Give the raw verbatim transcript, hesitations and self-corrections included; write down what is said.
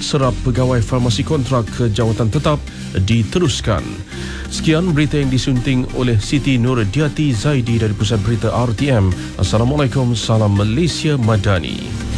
serap pegawai farmasi kontrak ke jawatan tetap diteruskan. Sekian berita yang disunting oleh Siti Nurdiati Zaidi dari Pusat Berita R T M. Assalamualaikum, salam Malaysia Madani.